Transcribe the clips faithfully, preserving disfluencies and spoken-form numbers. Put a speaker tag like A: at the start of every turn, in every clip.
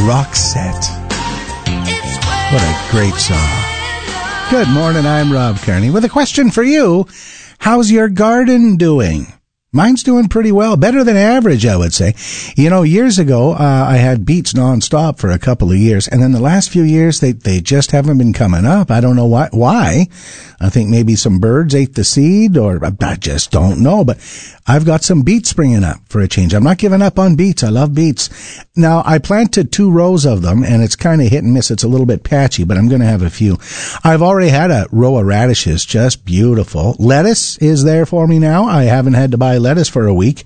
A: Roxette. What a great song. Good morning, I'm Rob Kearney with a question for you. How's your garden doing? Mine's doing pretty well, better than average, I would say. You know, years ago, uh, I had beets nonstop for a couple of years, and then the last few years, they, they just haven't been coming up. I don't know why. Why? I think maybe some birds ate the seed, or I just don't know, but I've got some beets springing up for a change. I'm not giving up on beets. I love beets. Now, I planted two rows of them, and it's kind of hit and miss. It's a little bit patchy, but I'm going to have a few. I've already had a row of radishes, just beautiful. Lettuce is there for me now. I haven't had to buy lettuce for a week.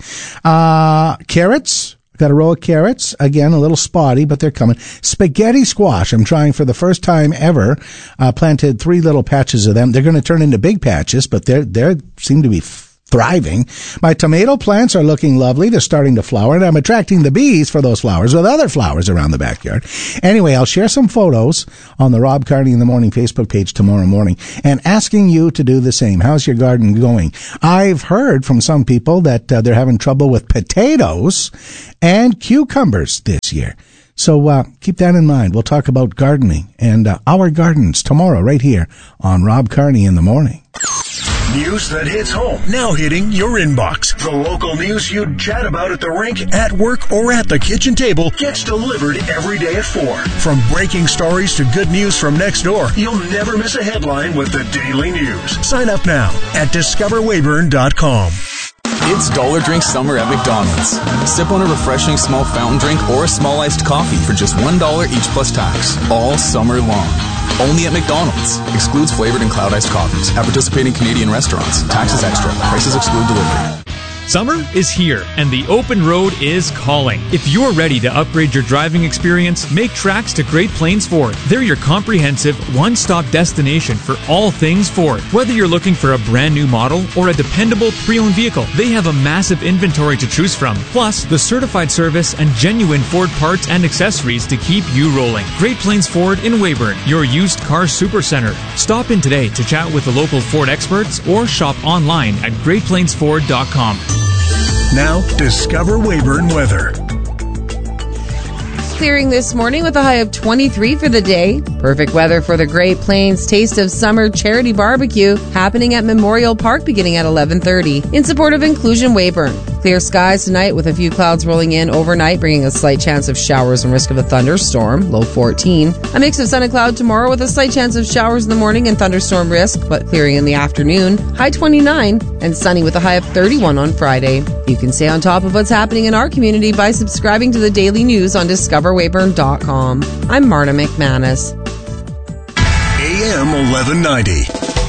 A: Uh, carrots. Got a row of carrots. Again, a little spotty, but they're coming. Spaghetti squash. I'm trying for the first time ever. Uh, planted three little patches of them. They're going to turn into big patches, but they're, they seem to be thriving. My tomato plants are looking lovely. They're starting to flower, and I'm attracting the bees for those flowers with other flowers around the backyard. Anyway, I'll share some photos on the Rob Kearney in the Morning Facebook page tomorrow morning and asking you to do the same. How's your garden going? I've heard from some people that uh, they're having trouble with potatoes and cucumbers this year. So uh, keep that in mind. We'll talk about gardening and uh, our gardens tomorrow right here on Rob Kearney in the Morning.
B: News that hits home, now hitting your inbox. The local news you'd chat about at the rink, at work, or at the kitchen table gets delivered every day at four. From breaking stories to good news from next door, you'll never miss a headline with the Daily News. Sign up now at discover weyburn dot com.
C: It's Dollar Drink Summer at McDonald's. Sip on a refreshing small fountain drink or a small iced coffee for just one dollar each plus tax, all summer long. Only at McDonald's. Excludes flavored and cloud iced coffees. At participating Canadian restaurants. Taxes extra. Prices exclude delivery.
D: Summer is here, and the open road is calling. If you're ready to upgrade your driving experience, make tracks to Great Plains Ford. They're your comprehensive, one-stop destination for all things Ford. Whether you're looking for a brand new model or a dependable pre-owned vehicle, they have a massive inventory to choose from. Plus, the certified service and genuine Ford parts and accessories to keep you rolling. Great Plains Ford in Weyburn, your used car supercenter. Stop in today to chat with the local Ford experts or shop online at great plains ford dot com.
B: Now, Discover Weyburn weather.
E: Clearing this morning with a high of twenty-three for the day. Perfect weather for the Great Plains Taste of Summer Charity Barbecue happening at Memorial Park beginning at eleven thirty in support of Inclusion Weyburn. Clear skies tonight with a few clouds rolling in overnight, bringing a slight chance of showers and risk of a thunderstorm, low fourteen. A mix of sun and cloud tomorrow with a slight chance of showers in the morning and thunderstorm risk, but clearing in the afternoon, high twenty-nine, and sunny with a high of thirty-one on Friday. You can stay on top of what's happening in our community by subscribing to the Daily News on discover weyburn dot com. I'm Marta McManus.
B: A M eleven ninety.